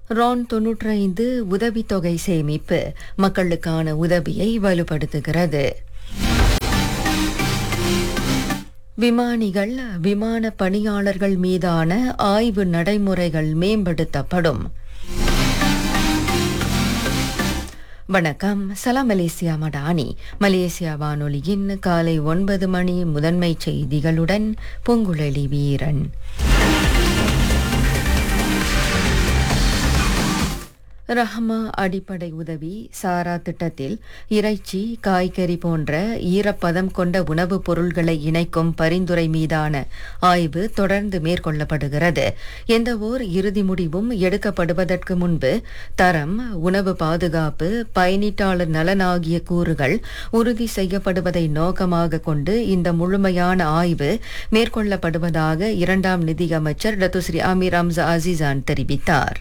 Ron 95 உதவித்தொகை சேமிப்பு மக்களுக்கான உதவியை வலுப்படுத்துகிறது. விமானிகள், விமான பணியாளர்கள் மீதான ஆய்வு நடைமுறைகள் மேம்படுத்தப்படும். வணக்கம். சலாம் மலேசியா மடானி. மலேசியா வானொலியின் காலை 9 மணி முதன்மை செய்திகளுடன் பூங்குழலி வீரன். ரஹ்மா அடிப்படை உதவி சாரா திட்டத்தில் இறைச்சி, காய்கறி போன்ற ஈரப்பதம் கொண்ட உணவுப் பொருள்களை இணைக்கும் பரிந்துரை மீதான ஆய்வு தொடர்ந்து மேற்கொள்ளப்படுகிறது. எந்தவோர் இறுதி முடிவும் எடுக்கப்படுவதற்கு முன்பு தரம், உணவு பாதுகாப்பு, பயனீட்டாளர் நலன் ஆகிய கூறுகள் உறுதி செய்யப்படுவதை நோக்கமாக கொண்டு இந்த முழுமையான ஆய்வு மேற்கொள்ளப்படுவதாக இரண்டாம் நிதியமைச்சர் டத்துஸ்ரீ அமீர் அம்சா அசீசான் தெரிவித்தார்.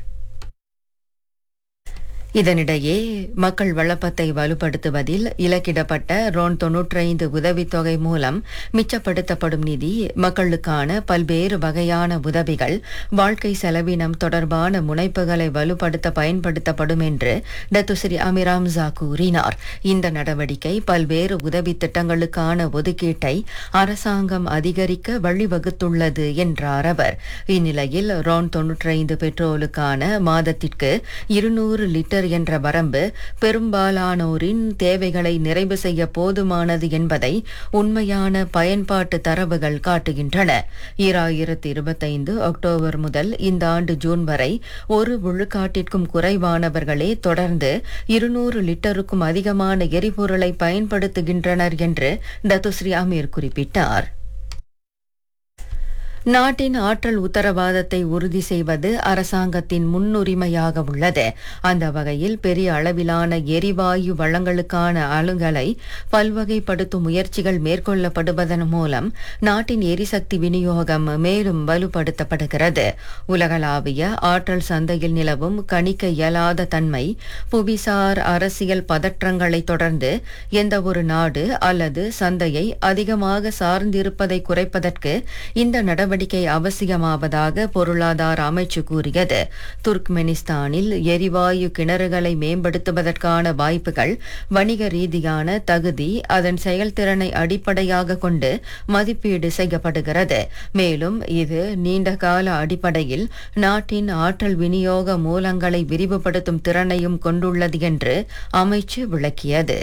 இதனிடையே மக்கள் வளப்பத்தை வலுப்படுத்துவதில் இலக்கிடப்பட்ட ரோன் 95 உதவித்தொகை மூலம் மிச்சப்படுத்தப்படும் நிதி மக்களுக்கான பல்வேறு வகையான உதவிகள், வாழ்க்கை செலவினம் தொடர்பான முனைப்புகளை வலுப்படுத்த பயன்படுத்தப்படும் என்று டத்துஸ்ரீ அமீர் அம்சா கூறினார். இந்த நடவடிக்கை பல்வேறு உதவி திட்டங்களுக்கான ஒதுக்கீட்டை அரசாங்கம் அதிகரிக்க வழிவகுத்துள்ளது என்றார் அவர். இந்நிலையில் ரோன் 95 பெட்ரோலுக்கான மாதத்திற்கு 200 லிட்டர் என்ற வரம்பு பெரும்பாலானோரின் தேவைகளை நிறைவு செய்ய போதுமானது என்பதை உண்மையான பயன்பாட்டு தரவுகள் காட்டுகின்றன. 2025 அக்டோபர் முதல் இந்த ஆண்டு ஜூன் வரை 1 விழுக்காட்டிற்கும் குறைவானவர்களே தொடர்ந்து 200 லிட்டருக்கும் அதிகமான எரிபொருளை பயன்படுத்துகின்றனர் என்று டத்துஸ்ரீ அமீர் குறிப்பிட்டார். நாட்டின் ஆற்றல் உத்தரவாதத்தை உறுதி செய்வது அரசாங்கத்தின் முன்னுரிமையாக உள்ளது. அந்த வகையில் பெரிய அளவிலான எரிவாயு வளங்களுக்கான அலுகலை பல்வகைப்படுத்தும் முயற்சிகள் மேற்கொள்ளப்படுவதன் மூலம் நாட்டின் எரிசக்தி விநியோகம் மேலும் வலுப்படுத்தப்படுகிறது. உலகளாவிய ஆற்றல் சந்தையில் நிலவும் கணிக்க இயலாத தன்மை, புவிசார் அரசியல் பதற்றங்களை தொடர்ந்து எந்தவொரு நாடு அல்லது சந்தையை அதிகமாக சார்ந்திருப்பதை குறைப்பதற்கு இந்த நடவடிக்கை அவசியமாவதாக பொருளாதார அமைச்சு கூறியது. துர்க்மெனிஸ்தானில் எரிவாயு கிணறுகளை மேம்படுத்துவதற்கான வாய்ப்புகள் வணிக ரீதியான தகுதி, அதன் செயல்திறனை அடிப்படையாக கொண்டு மதிப்பீடு செய்யப்படுகிறது. மேலும் இது நீண்டகால அடிப்படையில் நாட்டின் ஆற்றல் விநியோக மூலங்களை விரிவுபடுத்தும் திறனையும் கொண்டுள்ளது என்று அமைச்சு விளக்கியது.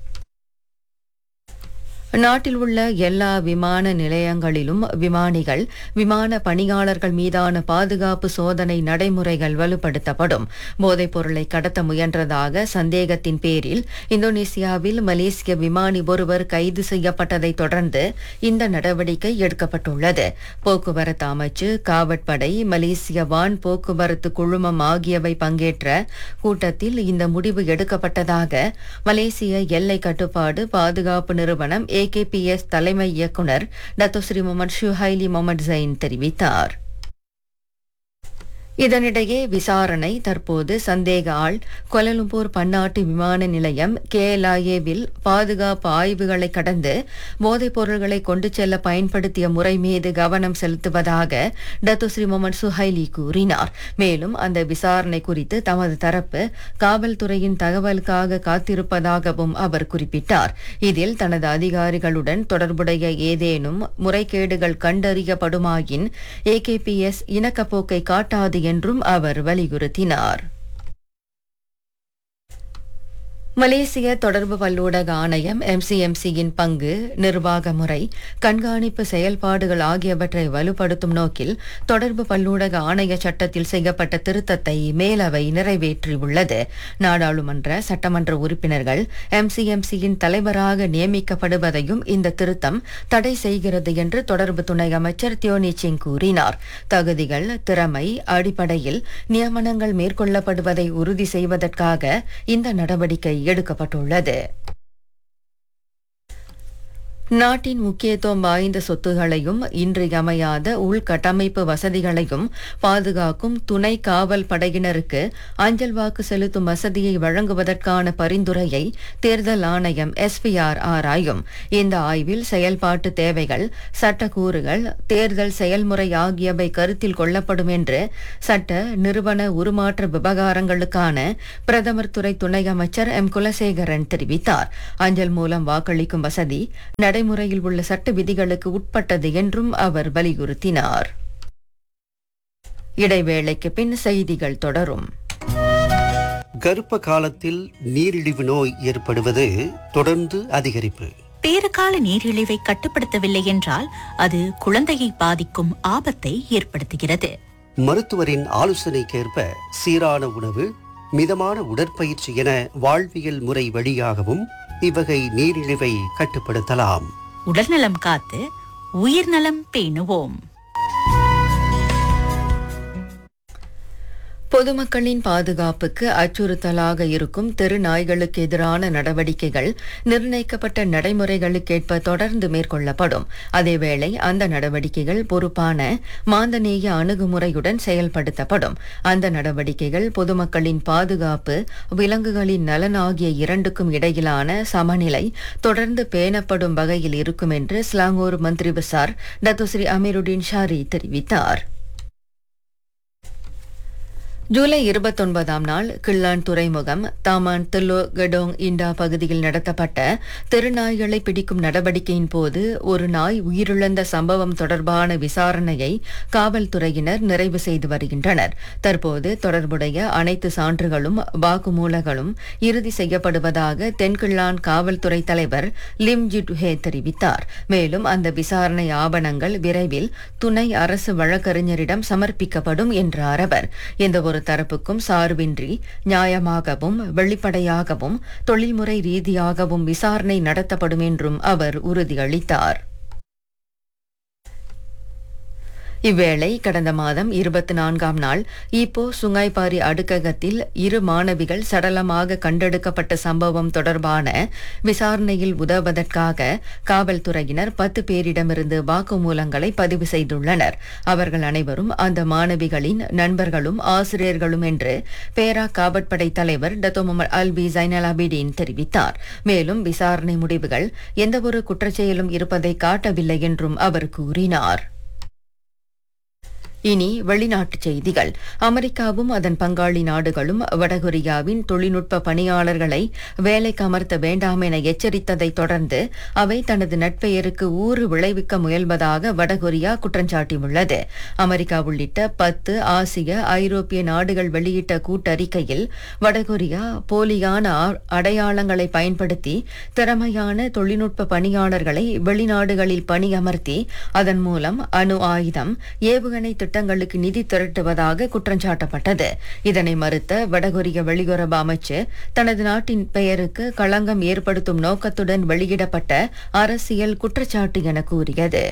நாட்டில் உள்ள எல்லா விமான நிலையங்களிலும் விமானிகள், விமான பணியாளர்கள் மீதான பாதுகாப்பு சோதனை நடைமுறைகள் வலுப்படுத்தப்படும். போதைப் பொருளை கடத்த முயன்றதாக சந்தேகத்தின் பேரில் இந்தோனேசியாவில் மலேசிய விமானி ஒருவர் கைது செய்யப்பட்டதை தொடர்ந்து இந்த நடவடிக்கை எடுக்கப்பட்டுள்ளது. போக்குவரத்து அமைச்சு, காவற்படை, மலேசிய வான் போக்குவரத்து குழுமம் ஆகியவை பங்கேற்ற கூட்டத்தில் இந்த முடிவு எடுக்கப்பட்டதாக மலேசிய எல்லை கட்டுப்பாடு பாதுகாப்பு நிறுவனம் AKPS தலைமை இயக்குனர் டத்துஸ்ரீ முகமது ஷுஹைலி முகமது ஜைன் தெரிவித்தார். இதனிடையே விசாரணை தற்போது சந்தேக ஆள் கோலாலம்பூர் பன்னாட்டு விமான நிலையம் KLIA-வில் பாதுகாப்பு ஆய்வுகளை கடந்து போதைப் பொருள்களை கொண்டு செல்ல பயன்படுத்திய முறை மீது கவனம் செலுத்துவதாக டத்துஸ்ரீ முகமது சுஹைலி கூறினார். மேலும் அந்த விசாரணை குறித்து தமது தரப்பு காவல்துறையின் தகவலுக்காக காத்திருப்பதாகவும் அவர் குறிப்பிட்டார். இதில் தனது அதிகாரிகளுடன் தொடர்புடைய ஏதேனும் முறைகேடுகள் கண்டறியப்படுமாயின் AKPS இணக்கப்போக்கை காட்டாது என்றும் அவர் வலியுறுத்தினார். மலேசிய தொடர்பு பல்லூடக ஆணையம் MCMC-யின் பங்கு, நிர்வாக முறை, கண்காணிப்பு செயல்பாடுகள் ஆகியவற்றை வலுப்படுத்தும் நோக்கில் தொடர்பு பல்லூடக ஆணைய சட்டத்தில் செய்யப்பட்ட திருத்தத்தை மேலவை நிறைவேற்றியுள்ளது. நாடாளுமன்ற, சட்டமன்ற உறுப்பினர்கள் MCMC-யின் தலைவராக நியமிக்கப்படுவதையும் இந்த திருத்தம் தடை செய்கிறது என்று தொடர்பு துணை அமைச்சர் தியோனி சிங் கூறினார். தகுதிகள், திறமை அடிப்படையில் நியமனங்கள் மேற்கொள்ளப்படுவதை உறுதி செய்வதற்காக இந்த நடவடிக்கை எடுக்கப்பட்டுள்ளது. நாட்டின் முக்கியத்துவம் வாய்ந்த சொத்துகளையும் இன்றியமையாத உள்கட்டமைப்பு வசதிகளையும் பாதுகாக்கும் துணை காவல் படையினருக்கு அஞ்சல் வாக்கு செலுத்தும் வசதியை வழங்குவதற்கான பரிந்துரையை தேர்தல் ஆணையம் SPR ஆராயும். இந்த ஆய்வில் செயல்பாட்டு தேவைகள், சட்டக்கூறுகள், தேர்தல் செயல்முறை ஆகியவை கருத்தில் கொள்ளப்படும் என்று சட்ட நிறுவன உருமாற்ற விவகாரங்களுக்கான பிரதமர் துறை துணை அமைச்சர் குலசேகரன் தெரிவித்தார். அஞ்சல் மூலம் வாக்களிக்கும் வசதி நடைமுறையில் உள்ள சட்ட விதிகளுக்கு உட்பட்டது என்றும் அவர் வலியுறுத்தினார். இடைவேளைக்கு பின் செய்திகள் தொடரும். கர்ப்ப காலத்தில் நீரிழிவு நோய் ஏற்படுவது தொடர்ந்து அதிகரிப்பு. பேறுகால நீரிழிவை கட்டுப்படுத்தவில்லை என்றால் அது குழந்தையை பாதிக்கும் ஆபத்தை ஏற்படுத்துகிறது. மருத்துவரின் ஆலோசனைக்கேற்ப சீரான உணவு, மிதமான உடற்பயிற்சி என வாழ்வியல் முறை வழியாகவும் இவ்வகை நீரிழிவை கட்டுப்படுத்தலாம். உடல்நலம் காத்து உயிர்நலம் பேணுவோம். பொதுமக்களின் பாதுகாப்புக்கு அச்சுறுத்தலாக இருக்கும் தெரு நாய்களுக்கு எதிரான நடவடிக்கைகள் நிர்ணயிக்கப்பட்ட நடைமுறைகளுக்கேற்ப தொடர்ந்து மேற்கொள்ளப்படும். அதேவேளை அந்த நடவடிக்கைகள் பொறுப்பான மாந்தநேய அணுகுமுறையுடன் செயல்படுத்தப்படும். அந்த நடவடிக்கைகள் பொதுமக்களின் பாதுகாப்பு, விலங்குகளின் நலன் ஆகிய இரண்டுக்கும் இடையிலான சமநிலை தொடர்ந்து பேணப்படும் வகையில் இருக்கும் என்று ஸ்லாங்கூர் மந்திரி பசார் டத்துஸ்ரீ அமீருddin ஷாரி தெரிவித்தார். ஜூலை 29ஆம் நாள் கிள்ளான் துறைமுகம் தாமான் தில்லோ கடோங் இண்டா பகுதியில் நடத்தப்பட்ட தெருநாய்களை பிடிக்கும் நடவடிக்கையின் போது ஒரு நாய் உயிரிழந்த சம்பவம் தொடர்பான விசாரணையை காவல்துறையினர் நிறைவு செய்து வருகின்றனர். தற்போது தொடர்புடைய அனைத்து சான்றுகளும் வாக்குமூலங்களும் இறுதி செய்யப்படுவதாக தென்கிள்ளான் காவல்துறை தலைவர் லிம் ஜிட்ஹே தெரிவித்தார். மேலும் அந்த விசாரணை ஆவணங்கள் விரைவில் துணை அரசு வழக்கறிஞரிடம் சமர்ப்பிக்கப்படும் என்றார் அவர். எந்தவொரு தரப்புக்கும் சார்பின்றி நியாயமாகவும் வெளிப்படையாகவும் தொழில்முறை ரீதியாகவும் விசாரணை நடத்தப்படும் என்றும் அவர் உறுதியளித்தார். இவ்வேளை கடந்த மாதம் 24ஆம் நாள் ஈப்போ சுங்காய்பாரி அடுக்ககத்தில் 2 மாணவிகள் சடலமாக கண்டெடுக்கப்பட்ட சம்பவம் தொடர்பான விசாரணையில் உதவுவதற்காக காவல்துறையினர் 10 பேரிடமிருந்து வாக்குமூலங்களை பதிவு செய்துள்ளனர். அவர்கள் அனைவரும் அந்த மாணவிகளின் நண்பர்களும் ஆசிரியர்களும் என்று பேரா காவற்படை தலைவர் டத்தோ முகமது அல்வி ஜைனலாபிடின் தெரிவித்தார். மேலும் விசாரணை முடிவுகள் எந்தவொரு குற்றச்செயலும் இருப்பதை காட்டவில்லை என்றும் அவர் கூறினார். இனி வெளிநாட்டுச் செய்திகள். அமெரிக்காவும் அதன் பங்காளி நாடுகளும் வடகொரியாவின் தொழில்நுட்ப பணியாளர்களை வேலைக்கு அமர்த்த வேண்டாம் என எச்சரித்ததை தொடர்ந்து அவை தனது நட்பெயருக்கு ஊறு விளைவிக்க முயல்வதாக வடகொரியா குற்றஞ்சாட்டியுள்ளது. அமெரிக்கா உள்ளிட்ட 10 ஆசிய ஐரோப்பிய நாடுகள் வெளியிட்ட கூட்டறிக்கையில் வடகொரியா போலியான அடையாளங்களை பயன்படுத்தி திறமையான தொழில்நுட்ப பணியாளர்களை வெளிநாடுகளில் பணியமர்த்தி அதன் மூலம் அணு ஆயுதம், ஏவுகணை திட்டங்களுக்கு நிதி திரட்டுவதாக குற்றஞ்சாட்டப்பட்டது. இதனை மறுத்த வடகொரிய வெளியுறவு அமைச்சு தனது நாட்டின் பெயருக்கு களங்கம் ஏற்படுத்தும் நோக்கத்துடன் வெளியிடப்பட்ட அரசியல் குற்றச்சாட்டு என கூறியது.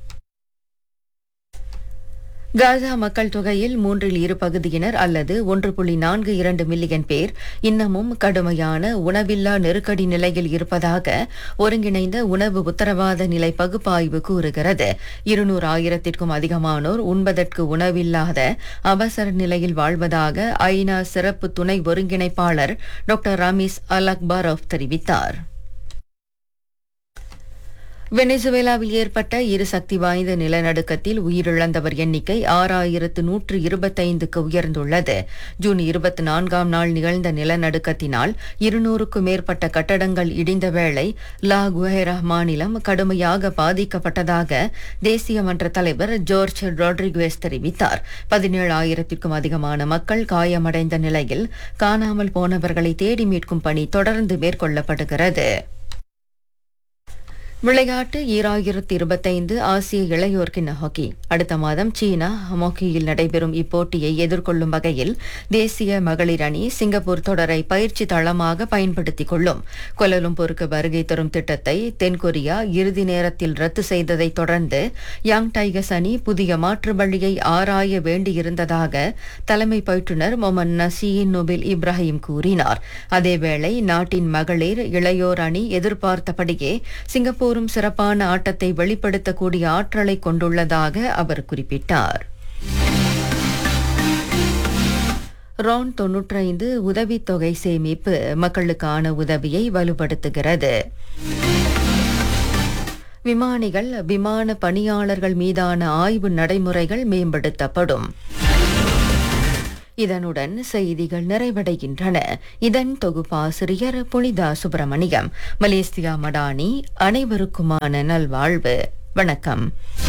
காசா மக்கள் தொகையில் 1/3 பகுதியினர் அல்லது 1.42 மில்லியன் பேர் இன்னமும் கடுமையான உணவில்லா நெருக்கடி நிலையில் இருப்பதாக ஒருங்கிணைந்த உணவு உத்தரவாத நிலை பகுப்பாய்வு கூறுகிறது. 200,000த்திற்கும் அதிகமானோர் உண்பதற்கு உணவில்லாத அவசர நிலையில் வாழ்வதாக ஐநா சிறப்பு துணை ஒருங்கிணைப்பாளர் டாக்டர் ராமிஸ் அல் அக்பாரோவ் தெரிவித்தார். வெனிசுவேலாவில் ஏற்பட்ட 2 சக்தி வாய்ந்த நிலநடுக்கத்தில் உயிரிழந்தவர் எண்ணிக்கை 6,125க்கு உயர்ந்துள்ளது. ஜூன் 24ஆம் நாள் நிகழ்ந்த நிலநடுக்கத்தினால் 200க்கும் மேற்பட்ட கட்டடங்கள் இடிந்த வேளை லா குஹேரா மாநிலம் கடுமையாக பாதிக்கப்பட்டதாக தேசிய மன்ற தலைவர் ஜோர்ஜ் ரோட்ரிகுவேஸ் தெரிவித்தார். 17,000த்திற்கும் அதிகமான மக்கள் காயமடைந்த நிலையில் காணாமல் போனவர்களை தேடி மீட்கும் பணி தொடர்ந்து மேற்கொள்ளப்படுகிறது. விளையாட்டு 2025 ஆசிய இளையோர் கிண்ண ஹாக்கி. அடுத்த மாதம் சீனா ஹாக்கியில் நடைபெறும் இப்போட்டியை எதிர்கொள்ளும் வகையில் தேசிய மகளிர் அணி சிங்கப்பூர் தொடரை பயிற்சி தளமாக பயன்படுத்திக் கொள்ளும். கோலாலம்பூருக்கு வருகை தரும் திட்டத்தை தென்கொரியா இறுதி நேரத்தில் ரத்து செய்ததை தொடர்ந்து யங் டைகர்ஸ் அணி புதிய மாற்று வழியை ஆராய வேண்டியிருந்ததாக தலைமை பயிற்றுநர் முகமது நசீன் நோபில் இப்ராஹிம் கூறினார். அதேவேளை நாட்டின் மகளிர் இளையோர் அணி எதிர்பார்த்தபடியே சிங்கப்பூர் எதிர்போரும் சிறப்பான ஆட்டத்தை வெளிப்படுத்தக்கூடிய ஆற்றலை கொண்டுள்ளதாக அவர் குறிப்பிட்டார். ரான் 95 உதவித்தொகை சேமிப்பு மக்களுக்கான உதவியை வலுப்படுத்துகிறது. விமானிகள் விமான பணியாளர்கள் மீதான ஆய்வு நடைமுறைகள் மேம்படுத்தப்படும். இதனுடன் செய்திகள் நிறைவடைகின்றன. இதன் தொகுப்பாசிரியர் புனிதா சுப்பிரமணியம். மலேசியா மடானி. அனைவருக்குமான நல்வாழ்வு. வணக்கம்.